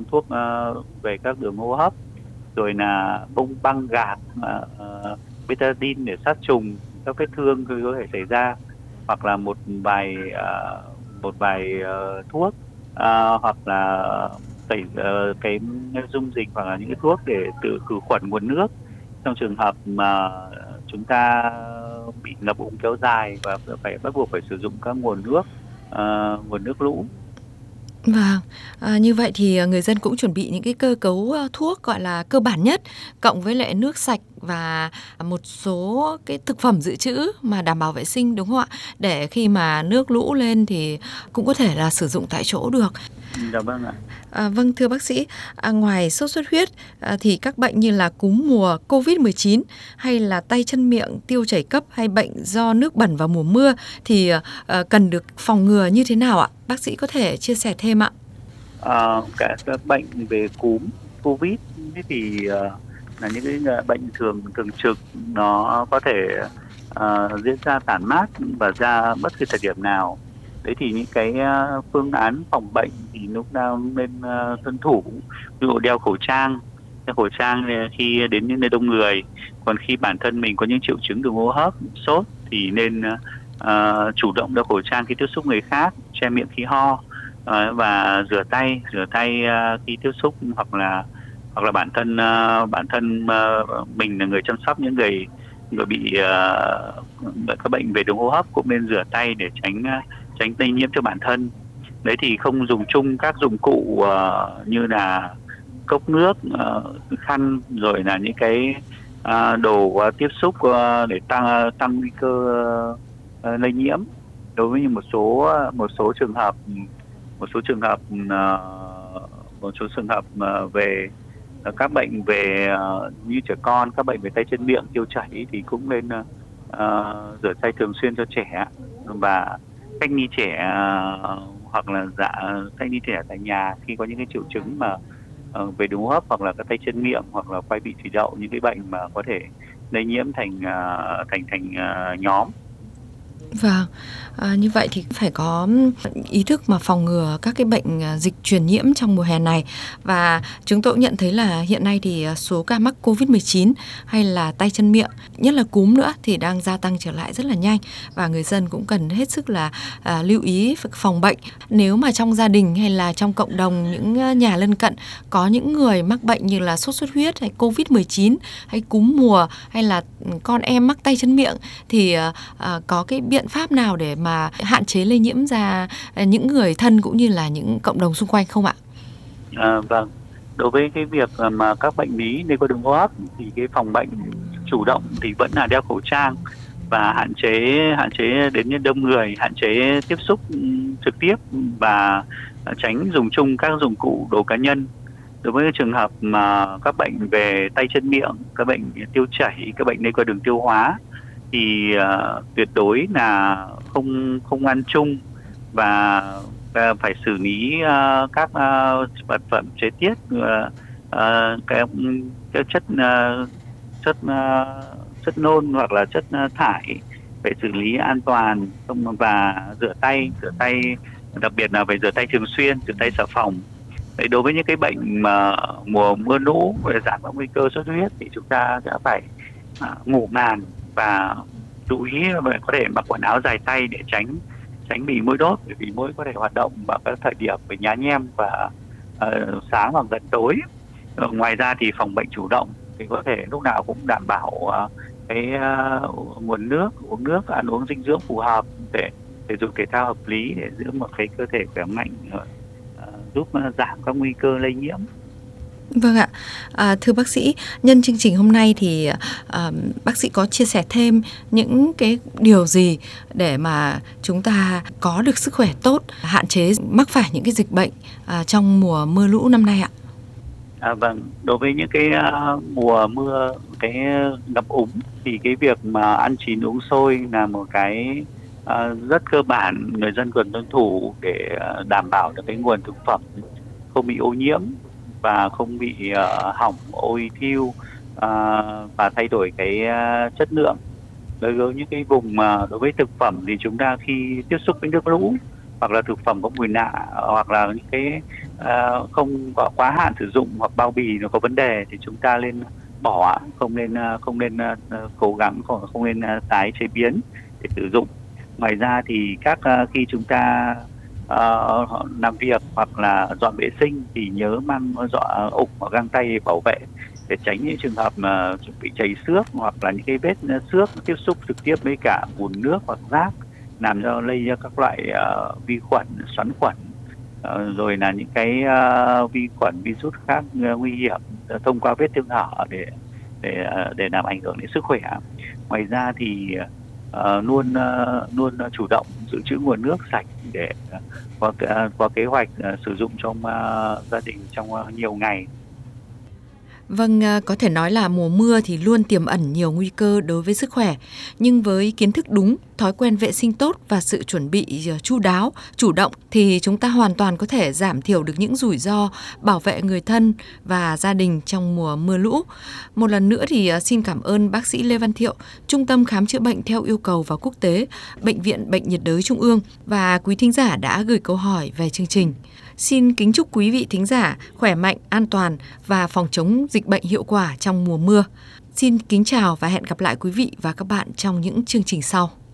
thuốc về các đường hô hấp, rồi là bông băng gạc, betadine để sát trùng các vết thương có thể xảy ra, hoặc là một vài thuốc, hoặc là cái dung dịch, hoặc là những cái thuốc để tự khử khuẩn nguồn nước trong trường hợp mà chúng ta bị ngập úng kéo dài và bắt buộc phải sử dụng các nguồn nước lũ. Vâng, như vậy thì người dân cũng chuẩn bị những cái cơ cấu thuốc gọi là cơ bản nhất, cộng với lại nước sạch và một số cái thực phẩm dự trữ mà đảm bảo vệ sinh, đúng không ạ? Để khi mà nước lũ lên thì cũng có thể là sử dụng tại chỗ được. Dạ vâng ạ. Vâng, thưa bác sĩ, ngoài sốt xuất huyết thì các bệnh như là cúm mùa, COVID-19 hay là tay chân miệng, tiêu chảy cấp hay bệnh do nước bẩn vào mùa mưa thì cần được phòng ngừa như thế nào ạ? Bác sĩ có thể chia sẻ thêm ạ. Các bệnh về cúm, COVID thì là những cái bệnh thường thường trực, nó có thể diễn ra tản mát và ra bất kỳ thời điểm nào. Đấy thì những cái phương án phòng bệnh thì lúc nào nên tuân thủ, ví dụ đeo khẩu trang khi đến những nơi đông người. Còn khi bản thân mình có những triệu chứng đường hô hấp, sốt thì nên chủ động đeo khẩu trang khi tiếp xúc người khác, che miệng khi ho, và rửa tay khi tiếp xúc, hoặc là bản thân mình là người chăm sóc những người bị các bệnh về đường hô hấp cũng nên rửa tay để tránh lây nhiễm cho bản thân. Đấy thì không dùng chung các dụng cụ như là cốc nước, khăn, rồi là những cái đồ tiếp xúc để tăng nguy cơ lây nhiễm. Đối với một số trường hợp một số trường hợp về các bệnh về như trẻ con, các bệnh về tay chân miệng, tiêu chảy thì cũng nên rửa tay thường xuyên cho trẻ, và cách ly trẻ, hoặc là cách ly trẻ tại nhà khi có những cái triệu chứng mà về đường hô hấp, hoặc là các tay chân miệng, hoặc là quai bị thủy đậu, những cái bệnh mà có thể lây nhiễm thành nhóm. Vâng, như vậy thì phải có ý thức mà phòng ngừa các cái bệnh dịch truyền nhiễm trong mùa hè này. Và chúng tôi cũng nhận thấy là hiện nay thì số ca mắc COVID-19 hay là tay chân miệng, nhất là cúm nữa thì đang gia tăng trở lại rất là nhanh. Và người dân cũng cần hết sức là lưu ý phòng bệnh. Nếu mà trong gia đình hay là trong cộng đồng, những nhà lân cận có những người mắc bệnh như là sốt xuất huyết hay COVID-19 hay cúm mùa hay là con em mắc tay chân miệng thì có cái biện pháp nào để mà hạn chế lây nhiễm ra những người thân cũng như là những cộng đồng xung quanh không ạ? Vâng, đối với cái việc mà các bệnh lý liên quan đường hô hấp thì cái phòng bệnh chủ động thì vẫn là đeo khẩu trang và hạn chế đến những đông người, hạn chế tiếp xúc trực tiếp, và tránh dùng chung các dụng cụ đồ cá nhân. Đối với trường hợp mà các bệnh về tay chân miệng, các bệnh tiêu chảy, các bệnh liên quan đường tiêu hóa thì tuyệt đối là không ăn chung, và phải xử lý các vật phẩm chế tiết, các chất nôn hoặc là chất thải, phải xử lý an toàn, và rửa tay, đặc biệt là phải rửa tay thường xuyên, rửa tay xà phòng. Đấy, đối với những cái bệnh mà mùa mưa lũ để giảm các nguy cơ sốt xuất huyết thì chúng ta sẽ phải ngủ màn, và chú ý là có thể mặc quần áo dài tay để tránh bị muỗi đốt, bởi vì muỗi có thể hoạt động vào các thời điểm về nhá nhem và sáng hoặc gần tối. Ngoài ra thì phòng bệnh chủ động thì có thể lúc nào cũng đảm bảo cái nguồn nước, uống nước, ăn uống dinh dưỡng phù hợp, để thể dục thể thao hợp lý để giữ một cái cơ thể khỏe mạnh, giúp giảm các nguy cơ lây nhiễm. Vâng ạ. Thưa bác sĩ, nhân chương trình hôm nay thì bác sĩ có chia sẻ thêm những cái điều gì để mà chúng ta có được sức khỏe tốt, hạn chế mắc phải những cái dịch bệnh trong mùa mưa lũ năm nay ạ? Vâng, đối với những cái mùa mưa, cái ngập úng thì cái việc mà ăn chín uống sôi là một cái rất cơ bản, người dân cần tuân thủ để đảm bảo được cái nguồn thực phẩm không bị ô nhiễm và không bị hỏng, ôi thiu, và thay đổi cái chất lượng. Đối với những cái vùng mà đối với thực phẩm thì chúng ta khi tiếp xúc với nước lũ hoặc là thực phẩm có mùi lạ, hoặc là những cái không có quá hạn sử dụng, hoặc bao bì nó có vấn đề thì chúng ta nên bỏ, không nên cố gắng, không nên tái chế biến để sử dụng. Ngoài ra thì khi chúng ta làm việc hoặc là dọn vệ sinh thì nhớ mang ủng và găng tay bảo vệ để tránh những trường hợp mà bị chảy xước, hoặc là những cái vết xước tiếp xúc trực tiếp với cả bùn nước hoặc rác, làm cho lây ra các loại vi khuẩn, xoắn khuẩn, rồi là những cái vi khuẩn, virus khác nguy hiểm thông qua vết thương hở để làm ảnh hưởng đến sức khỏe. Ngoài ra thì luôn chủ động dự trữ nguồn nước sạch để có kế hoạch sử dụng trong gia đình trong nhiều ngày. Vâng, có thể nói là mùa mưa thì luôn tiềm ẩn nhiều nguy cơ đối với sức khỏe. Nhưng với kiến thức đúng, thói quen vệ sinh tốt và sự chuẩn bị chu đáo, chủ động thì chúng ta hoàn toàn có thể giảm thiểu được những rủi ro, bảo vệ người thân và gia đình trong mùa mưa lũ. Một lần nữa thì xin cảm ơn bác sĩ Lê Văn Thiệu, Trung tâm Khám chữa bệnh theo yêu cầu và quốc tế, Bệnh viện Bệnh nhiệt đới Trung ương và quý thính giả đã gửi câu hỏi về chương trình. Xin kính chúc quý vị thính giả khỏe mạnh, an toàn và phòng chống dịch bệnh hiệu quả trong mùa mưa. Xin kính chào và hẹn gặp lại quý vị và các bạn trong những chương trình sau.